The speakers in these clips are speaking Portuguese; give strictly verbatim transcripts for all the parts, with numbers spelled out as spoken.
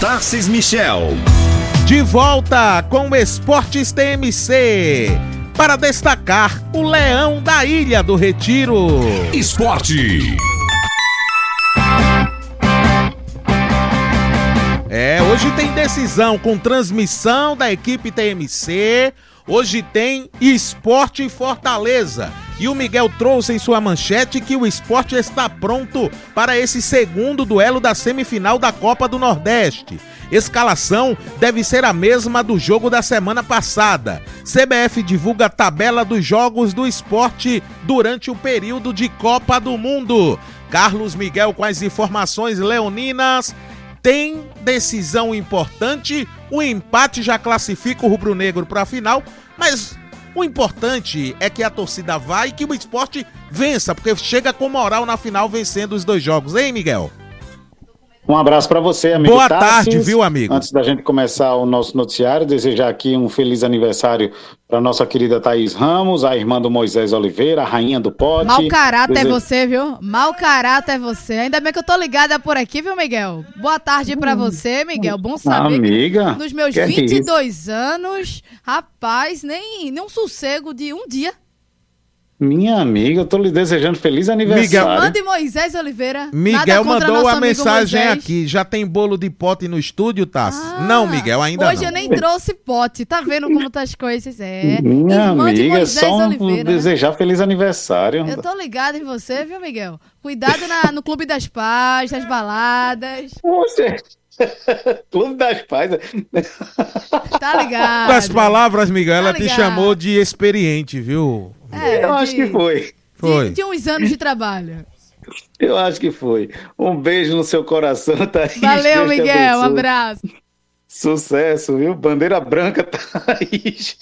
Tarcis Michel. De volta com o Esportes T M C para destacar o Leão da Ilha do Retiro. Esporte. É, hoje tem decisão com transmissão da equipe T M C. Hoje tem Esporte Fortaleza. E o Miguel trouxe em sua manchete que o Esporte está pronto para esse segundo duelo da semifinal da Copa do Nordeste. Escalação deve ser a mesma do jogo da semana passada. C B F divulga a tabela dos jogos do Esporte durante o período de Copa do Mundo. Carlos Miguel com as informações leoninas. Tem decisão importante, o empate já classifica o rubro-negro para a final, mas o importante é que a torcida vá e que o Esporte vença, porque chega com moral na final vencendo os dois jogos, hein, Miguel? Um abraço para você, amigo. Boa Tarcis. tarde, viu, amigo? Antes da gente começar o nosso noticiário, desejar aqui um feliz aniversário para nossa querida Thaís Ramos, a irmã do Moisés Oliveira, a rainha do pote. Mau caráter Dese... é você, viu? Mau caráter é você. Ainda bem que eu tô ligada por aqui, viu, Miguel? Boa tarde para você, Miguel. Bom saber Amiga, que nos meus que vinte e é dois anos, rapaz, nem, nem um sossego de um dia. Minha amiga, eu tô lhe desejando feliz aniversário. Miguel, mande Moisés Oliveira. Miguel mandou a mensagem Moisés. aqui. Já tem bolo de pote no estúdio, Tassi? Ah, não, Miguel, ainda hoje não. Hoje eu nem trouxe pote. Tá vendo como tá as coisas? É. Minha amiga, é só um Oliveira. desejar feliz aniversário. Eu tô ligado em você, viu, Miguel? Cuidado na, no Clube das Paz, nas baladas. Você... Clube das Paz. Tá ligado. Das palavras, Miguel, tá ela ligado. te chamou de experiente, viu? É, eu de, acho que foi. Foi. De, de uns anos de trabalho. Eu acho que foi. Um beijo no seu coração, Thaís. Valeu, Miguel. Um abraço. Sucesso, viu? Bandeira branca, Thaís.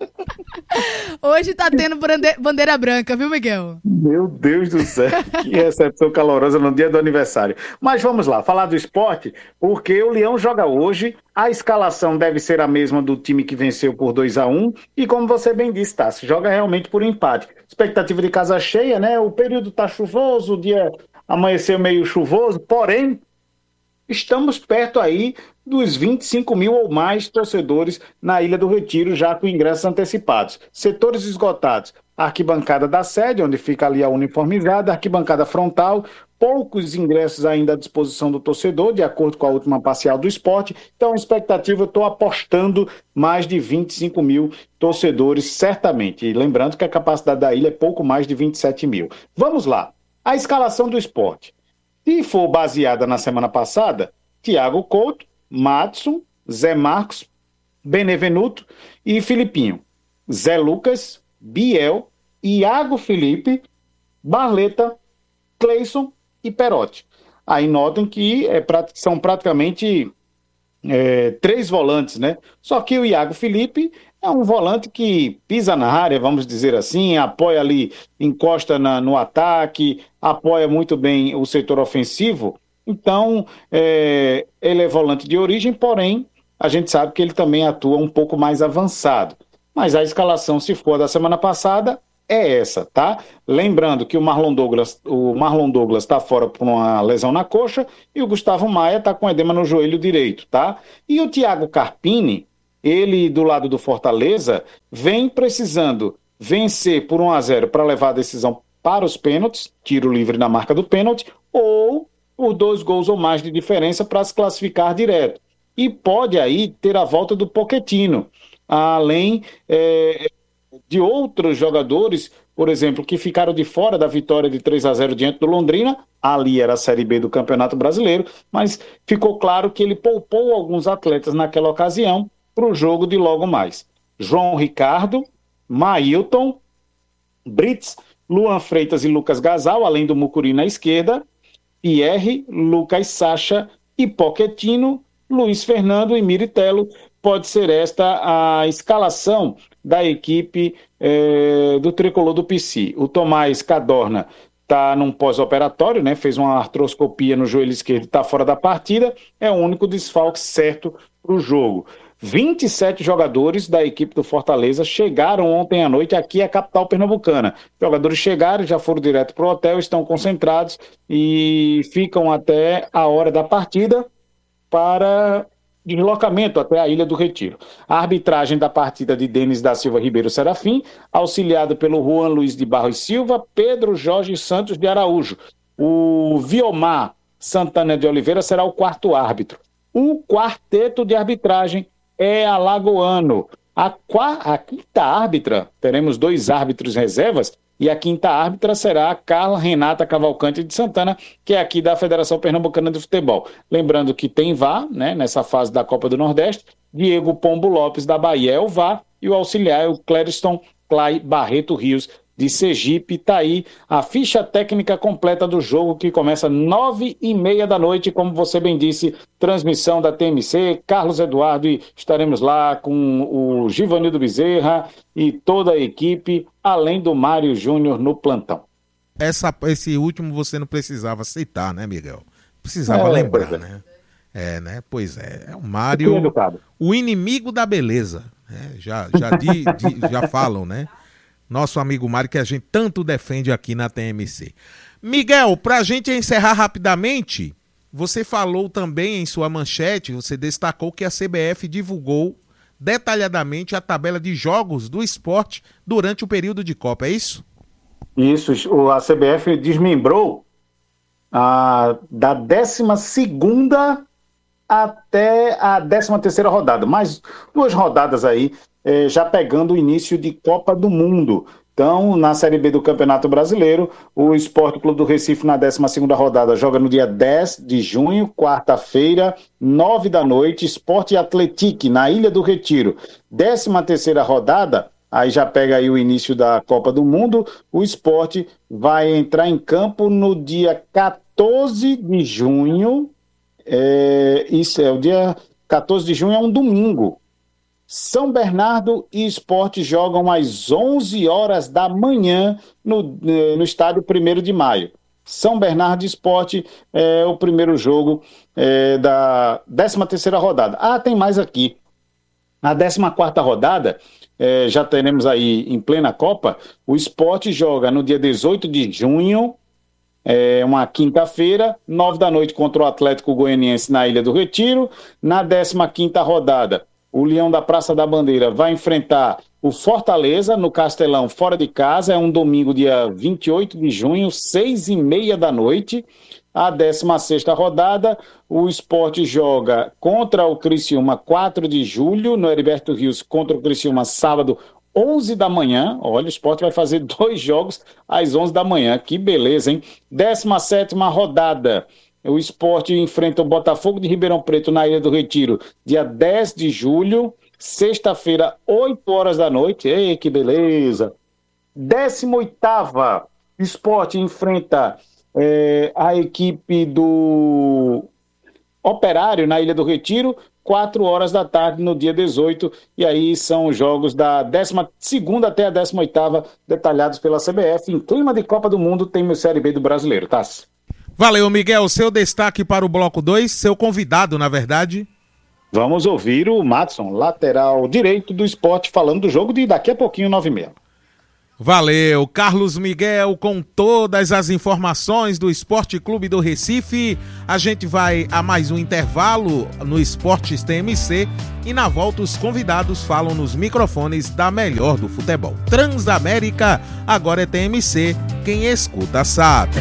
Hoje tá tendo bandeira branca, viu, Miguel? Meu Deus do céu, que recepção calorosa no dia do aniversário. Mas vamos lá, falar do esporte, porque o Leão joga hoje, a escalação deve ser a mesma do time que venceu por dois a um, e como você bem disse, tá, se joga realmente por empate. Expectativa de casa cheia, né? O período tá chuvoso, o dia amanheceu meio chuvoso, porém, estamos perto aí dos vinte e cinco mil ou mais torcedores na Ilha do Retiro, já com ingressos antecipados. Setores esgotados, a arquibancada da sede, onde fica ali a uniformizada, a arquibancada frontal, poucos ingressos ainda à disposição do torcedor, de acordo com a última parcial do esporte. Então, a expectativa, eu estou apostando mais de vinte e cinco mil torcedores, certamente. E lembrando que a capacidade da ilha é pouco mais de vinte e sete mil. Vamos lá. A escalação do esporte. Se for baseada na semana passada, Thiago Couto, Madson, Zé Marcos, Benevenuto e Filipinho. Zé Lucas, Biel, Iago Felipe, Barleta, Cleison e Perotti. Aí notem que é, são praticamente é, três volantes, né? Só que o Iago Felipe é um volante que pisa na área, vamos dizer assim, apoia ali, encosta na, no ataque, apoia muito bem o setor ofensivo. Então, é, ele é volante de origem, porém, a gente sabe que ele também atua um pouco mais avançado. Mas a escalação, se for da semana passada, é essa, tá? Lembrando que o Marlon Douglas o Marlon Douglas está fora por uma lesão na coxa e o Gustavo Maia está com edema no joelho direito, tá? E o Thiago Carpini, ele do lado do Fortaleza, vem precisando vencer por um a zero para levar a decisão para os pênaltis, tiro livre na marca do pênalti, ou por dois gols ou mais de diferença para se classificar direto. E pode aí ter a volta do Pochettino, além é, de outros jogadores, por exemplo, que ficaram de fora da vitória de três a zero diante do Londrina. Ali era a Série B do Campeonato Brasileiro, mas ficou claro que ele poupou alguns atletas naquela ocasião para o jogo de logo mais. João Ricardo, Mailton, Brits, Luan Freitas e Lucas Gasal, além do Mucuri na esquerda, Pierre, Lucas Sacha e Pochettino, Luiz Fernando e Miritelo. Pode ser esta a escalação da equipe eh, do Tricolor do P C. O Tomás Cadorna está num pós-operatório, né? Fez uma artroscopia no joelho esquerdo e está fora da partida. É o único desfalque certo para o jogo. vinte e sete jogadores da equipe do Fortaleza chegaram ontem à noite aqui à capital pernambucana. Jogadores chegaram, já foram direto para o hotel, estão concentrados e ficam até a hora da partida. para deslocamento até a Ilha do Retiro. A arbitragem da partida de Denis da Silva Ribeiro Serafim, auxiliado pelo Juan Luiz de Barros Silva, Pedro Jorge Santos de Araújo. O Viomar Santana de Oliveira será o quarto árbitro. O quarteto de arbitragem é alagoano. A, qua- a quinta árbitra, teremos dois árbitros reservas, e a quinta árbitra será a Carla Renata Cavalcante de Santana, que é aqui da Federação Pernambucana de Futebol. Lembrando que tem V A R, né, nessa fase da Copa do Nordeste, Diego Pombo Lopes da Bahia é o V A R, e o auxiliar é o Clériston Clay Barreto Rios de Sergipe. Tá aí a ficha técnica completa do jogo, que começa nove e meia da noite, como você bem disse, transmissão da T M C, Carlos Eduardo, e estaremos lá com o Givanildo Bezerra e toda a equipe, além do Mário Júnior no plantão. Essa, esse último você não precisava citar, né, Miguel? Precisava É, lembrar, pois é. né? É, né? Pois é. É o Muito Mário, educado. o inimigo da beleza. Né? Já, já, di- di- já falam, né? Nosso amigo Mário, que a gente tanto defende aqui na T M C. Miguel, pra gente encerrar rapidamente, você falou também em sua manchete, você destacou que a C B F divulgou detalhadamente a tabela de jogos do esporte durante o período de Copa, é isso? Isso, o- a C B F desmembrou a, da décima segunda até a décima terceira rodada, mais duas rodadas aí, eh, já pegando o início de Copa do Mundo. Então, na Série B do Campeonato Brasileiro, o Sport Clube do Recife, na décima segunda rodada, joga no dia dez de junho, quarta-feira, nove da noite, Sport e Atlético, na Ilha do Retiro. décima terceira rodada, aí já pega aí o início da Copa do Mundo, o Sport vai entrar em campo no dia quatorze de junho, é, isso é o dia quatorze de junho, é um domingo. São Bernardo e Sport jogam às onze horas da manhã no, no estádio primeiro de maio. São Bernardo e Sport é o primeiro jogo é, da décima terceira rodada. Ah, tem mais aqui. Na décima quarta rodada, é, já teremos aí em plena Copa, o Sport joga no dia dezoito de junho, é uma quinta-feira, nove da noite, contra o Atlético Goianiense na Ilha do Retiro. Na décima quinta rodada, o Leão da Praça da Bandeira vai enfrentar o Fortaleza no Castelão, fora de casa. É um domingo, dia vinte e oito de junho, seis e meia da noite. A décima sexta rodada, o Sport joga contra o Criciúma, quatro de julho, no Heriberto Rios, contra o Criciúma, sábado, onze da manhã. Olha, o Sport vai fazer dois jogos às onze da manhã. Que beleza, hein? décima sétima rodada, o Sport enfrenta o Botafogo de Ribeirão Preto na Ilha do Retiro, dia dez de julho, sexta-feira, oito horas da noite. Ei, que beleza! décima oitava, Sport enfrenta é, a equipe do Operário na Ilha do Retiro, quatro horas da tarde no dia dezoito, e aí são os jogos da décima segunda até a décima oitava, detalhados pela C B F. Em clima de Copa do Mundo, tem o Série B do Brasileiro, tá? Valeu, Miguel. Seu destaque para o bloco dois, seu convidado, na verdade. Vamos ouvir o Madson, lateral direito do Sport, falando do jogo de daqui a pouquinho, nove e meia. Valeu, Carlos Miguel, com todas as informações do Esporte Clube do Recife. A gente vai a mais um intervalo no Esportes T M C e na volta os convidados falam nos microfones da melhor do futebol. Transamérica, agora é T M C, quem escuta sabe.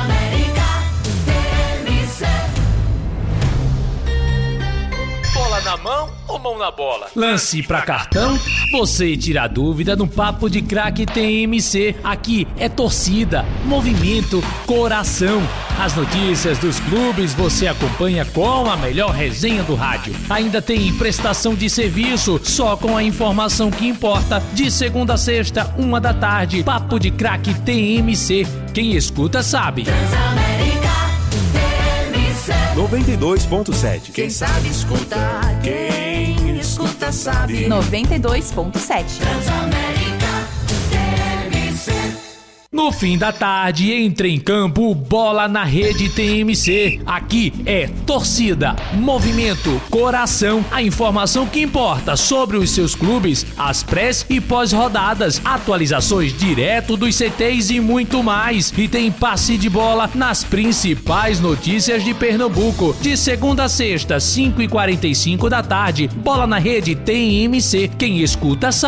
Na mão ou mão na bola? Lance pra cartão? Você tira a dúvida no Papo de Craque T M C. Aqui é torcida, movimento, coração. As notícias dos clubes você acompanha com a melhor resenha do rádio. Ainda tem prestação de serviço, só com a informação que importa. De segunda a sexta, uma da tarde. Papo de Craque T M C. Quem escuta sabe. noventa e dois ponto sete. Quem sabe escuta, quem escuta sabe. noventa e dois ponto sete. Transamérica T M C. No fim da tarde, entra em campo Bola na Rede T M C. Aqui é torcida, movimento, coração. A informação que importa sobre os seus clubes, as pré e pós-rodadas, atualizações direto dos C Tês e muito mais. E tem passe de bola nas principais notícias de Pernambuco. De segunda a sexta, cinco e quarenta e cinco da tarde, Bola na Rede T M C. Quem escuta sabe.